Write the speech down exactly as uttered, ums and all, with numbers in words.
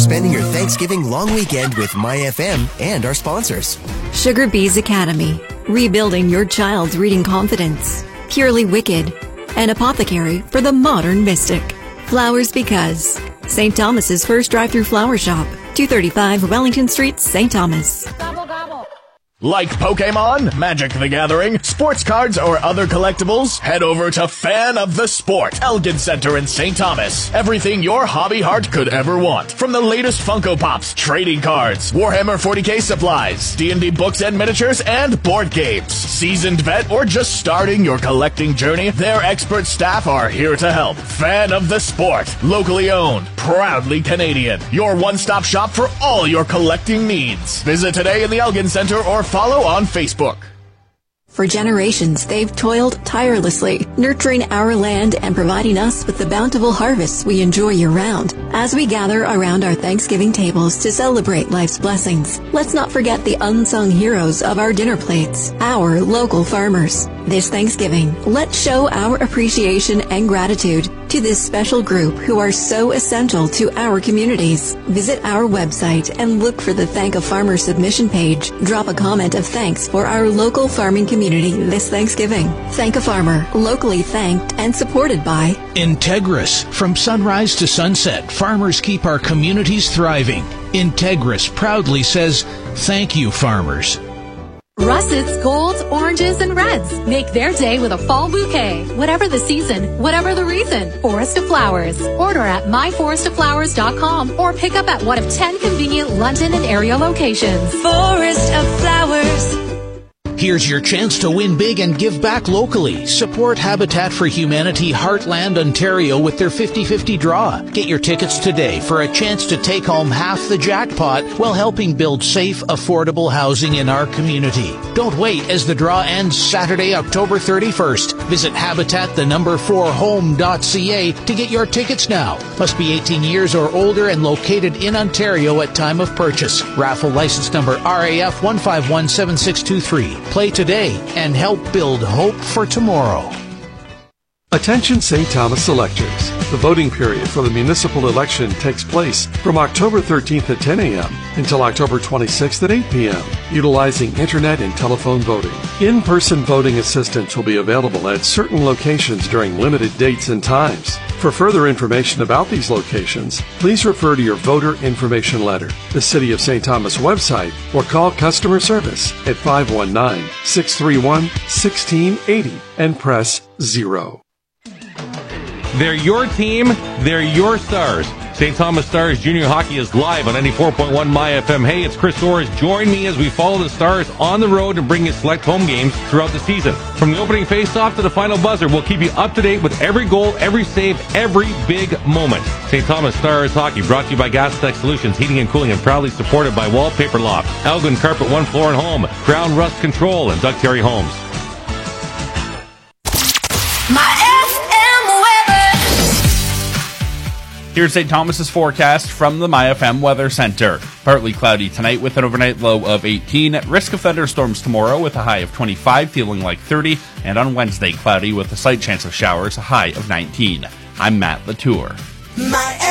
spending your Thanksgiving long weekend with My F M and our sponsors. Sugar Bees Academy, rebuilding your child's reading confidence. Purely Wicked, and Apothecary for the modern mystic. Flowers Because, Saint Thomas's first drive-through flower shop, two thirty-five Wellington Street, Saint Thomas. Gobble, gobble. Like Pokemon, Magic the Gathering, sports cards, or other collectibles? Head over to Fan of the Sport, Elgin Center in Saint Thomas. Everything your hobby heart could ever want. From the latest Funko Pops, trading cards, Warhammer forty K supplies, D and D books and miniatures, and board games. Seasoned vet or just starting your collecting journey, their expert staff are here to help. Fan of the Sport, locally owned, proudly Canadian. Your one-stop shop for all your collecting needs. Visit today in the Elgin Center or follow on Facebook. For generations, they've toiled tirelessly, nurturing our land and providing us with the bountiful harvests we enjoy year-round. As we gather around our Thanksgiving tables to celebrate life's blessings, let's not forget the unsung heroes of our dinner plates, our local farmers. This Thanksgiving, let's show our appreciation and gratitude to this special group who are so essential to our communities. Visit our website and look for the Thank a Farmer submission page. Drop a comment of thanks for our local farming community this Thanksgiving. Thank a Farmer, locally thanked and supported by Integris. From sunrise to sunset, farmers keep our communities thriving. Integris proudly says, thank you, farmers. Russet's golds, oranges, and reds make their day with a fall bouquet. Whatever the season, whatever the reason. Forest of Flowers. Order at my forest of flowers dot com or pick up at one of ten convenient London and area locations. Forest of Flowers. Here's your chance to win big and give back locally. Support Habitat for Humanity Heartland Ontario with their fifty-fifty draw. Get your tickets today for a chance to take home half the jackpot while helping build safe, affordable housing in our community. Don't wait as the draw ends Saturday, October thirty-first. Visit habitat the number four home dot c a to get your tickets now. Must be eighteen years or older and located in Ontario at time of purchase. Raffle license number R A F one five one seven six two three. Play today and help build hope for tomorrow. Attention Saint Thomas electors. The voting period for the municipal election takes place from October thirteenth at ten a.m. until October twenty-sixth at eight p.m. utilizing internet and telephone voting. In-person voting assistance will be available at certain locations during limited dates and times. For further information about these locations, please refer to your voter information letter, the City of Saint Thomas website, or call customer service at five one nine, six three one, one six eight zero and press zero. They're your team. They're your stars. Saint Thomas Stars Junior Hockey is live on ninety-four point one My F M. Hey, it's Chris Orrs. Join me as we follow the Stars on the road and bring you select home games throughout the season. From the opening faceoff to the final buzzer, we'll keep you up to date with every goal, every save, every big moment. Saint Thomas Stars Hockey brought to you by Gas Tech Solutions Heating and Cooling and proudly supported by Wallpaper Loft, Elgin Carpet One Floor and Home, Crown Rust Control, and Doug Terry Homes. Here's Saint Thomas's forecast from the My F M Weather Center. Partly cloudy tonight with an overnight low of eighteen. Risk of thunderstorms tomorrow with a high of twenty-five, feeling like thirty. And on Wednesday, cloudy with a slight chance of showers, a high of nineteen. I'm Matt Latour. My